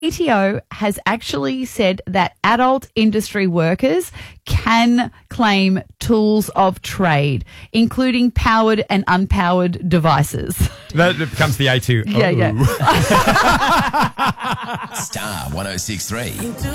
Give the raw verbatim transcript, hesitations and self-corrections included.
A T O has actually said that adult industry workers can claim tools of trade, including powered and unpowered devices. That becomes the A two. Yeah, yeah. Star one oh six three.